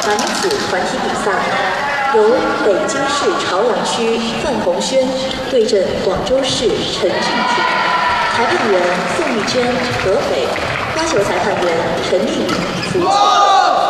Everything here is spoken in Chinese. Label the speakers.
Speaker 1: 男子团体比赛，由北京市朝阳区范宏轩对阵广州市陈俊廷，裁判员宋玉娟，河北，发球裁判员陈丽颖，福建。